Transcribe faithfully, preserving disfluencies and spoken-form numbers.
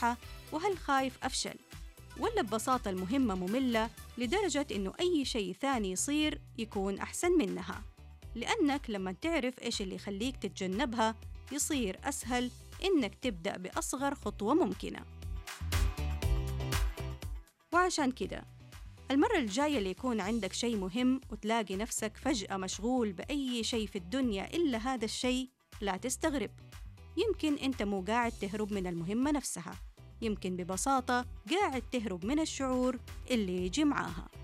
ناجحة وهل خايف أفشل؟ ولا ببساطة المهمة مملة لدرجة إنه أي شيء ثاني يصير يكون أحسن منها؟ لأنك لما تعرف إيش اللي يخليك تتجنبها يصير أسهل إنك تبدأ بأصغر خطوة ممكنة. وعشان كده المرة الجاية اللي يكون عندك شيء مهم وتلاقي نفسك فجأة مشغول بأي شيء في الدنيا إلا هذا الشيء، لا تستغرب. يمكن أنت مو قاعد تهرب من المهمة نفسها، يمكن ببساطة قاعد تهرب من الشعور اللي يجي معاها.